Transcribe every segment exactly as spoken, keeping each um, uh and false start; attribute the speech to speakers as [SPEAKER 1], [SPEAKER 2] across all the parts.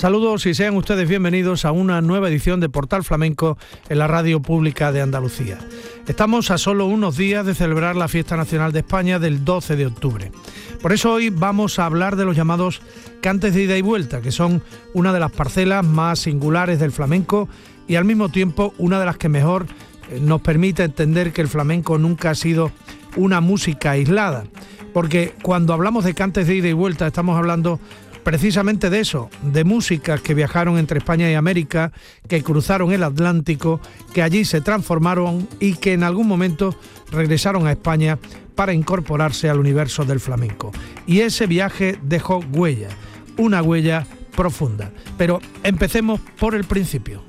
[SPEAKER 1] Saludos y sean ustedes bienvenidos a una nueva edición de Portal Flamenco en la Radio Pública de Andalucía. Estamos a solo unos días de celebrar la Fiesta Nacional de España del doce de octubre. Por eso hoy vamos a hablar de los llamados cantes de ida y vuelta, que son una de las parcelas más singulares del flamenco y al mismo tiempo una de las que mejor nos permite entender que el flamenco nunca ha sido una música aislada. Porque cuando hablamos de cantes de ida y vuelta estamos hablando precisamente de eso, de músicas que viajaron entre España y América, que cruzaron el Atlántico, que allí se transformaron y que en algún momento regresaron a España para incorporarse al universo del flamenco. Y ese viaje dejó huella, una huella profunda. Pero empecemos por el principio.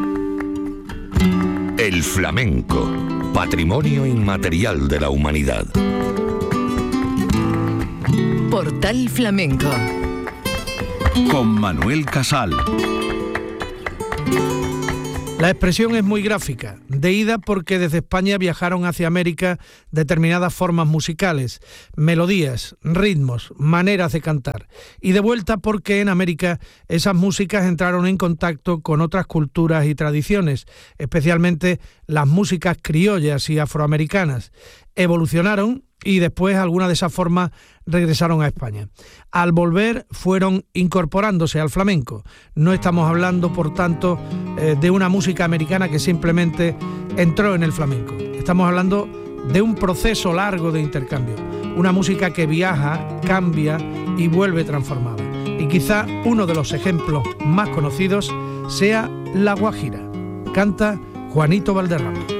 [SPEAKER 2] El flamenco, patrimonio inmaterial de la humanidad.
[SPEAKER 3] Portal Flamenco
[SPEAKER 4] con Manuel Casal.
[SPEAKER 1] La expresión es muy gráfica, de ida porque desde España viajaron hacia América determinadas formas musicales, melodías, ritmos, maneras de cantar, y de vuelta porque en América esas músicas entraron en contacto con otras culturas y tradiciones, especialmente las músicas criollas y afroamericanas. Evolucionaron y después algunas de esas formas regresaron a España. Al volver fueron incorporándose al flamenco. No estamos hablando, por tanto, eh, de una música americana que simplemente entró en el flamenco. Estamos hablando de un proceso largo de intercambio. Una música que viaja, cambia y vuelve transformada. Y quizá uno de los ejemplos más conocidos sea La Guajira. Canta Juanito Valderrama.